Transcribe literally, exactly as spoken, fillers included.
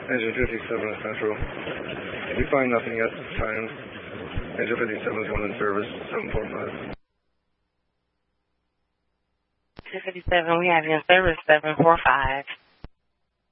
Engine fifty-seven is Central. If you find nothing at this time, Engine fifty-seven is one in service, seven four five. Engine fifty-seven, we have you in service, seven four five.